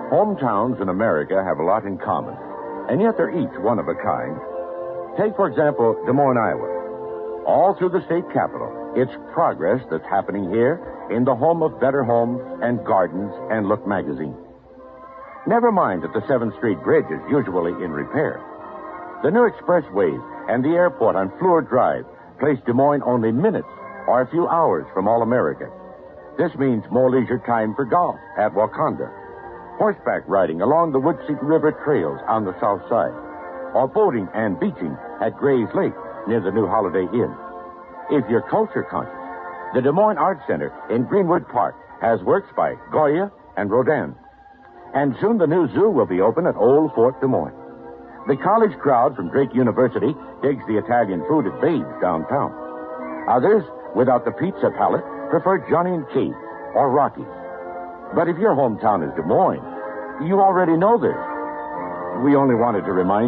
Hometowns in America have a lot in common, and yet they're each one of a kind. Take, for example, Des Moines, Iowa. All through the state capital, it's progress that's happening here in the home of Better Homes and Gardens and Look magazine. Never mind that the 7th Street Bridge is usually in repair. The new expressways and the airport on Fleur Drive place Des Moines only minutes or a few hours from All-America. This means more leisure time for golf at Wakanda, horseback riding along the Woodseek River trails on the south side, or boating and beaching at Gray's Lake near the new Holiday Inn. If you're culture conscious, the Des Moines Art Center in Greenwood Park has works by Goya and Rodin. And soon the new zoo will be open at Old Fort Des Moines. The college crowd from Drake University digs the Italian food at Babe's downtown. Others, without the pizza palate, prefer Johnny and Kate or Rocky's. But if your hometown is Des Moines, you already know this. We only wanted to remind